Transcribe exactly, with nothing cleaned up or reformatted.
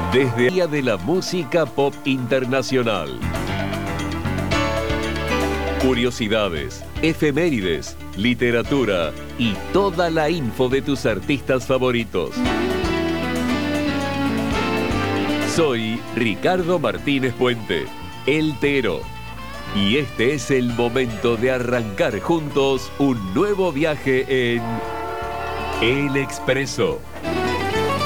Desde el Día de la Música Pop Internacional. Curiosidades, efemérides, literatura y toda la info de tus artistas favoritos. Soy Ricardo Martínez Puente, El Tero. Y este es el momento de arrancar juntos un nuevo viaje en El Expreso.